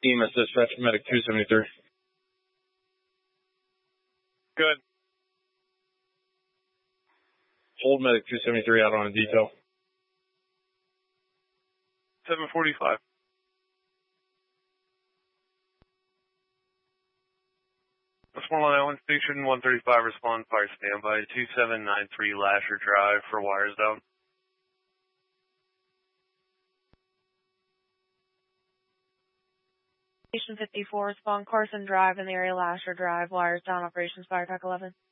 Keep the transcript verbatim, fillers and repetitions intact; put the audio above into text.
E M S dispatch, medic two seventy-three. Good. Hold medic two seventy-three out on a detail. seven forty-five. Westmoreland Island Station one thirty-five, respond, fire standby, two seven nine three Lasher Drive for wires down. Station fifty-four, respond Carson Drive in the area, Lasher Drive, wires down, operations fire track eleven.